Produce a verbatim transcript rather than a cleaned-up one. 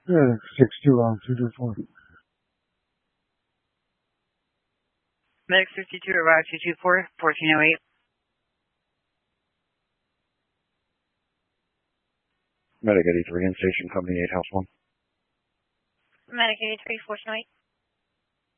Yeah, six two on two two four. Medic sixty-two, arrive two two four, fourteen oh eight. Medic eighty-three, in station company eight, house one. Medic eighty-three, fourteen oh eight.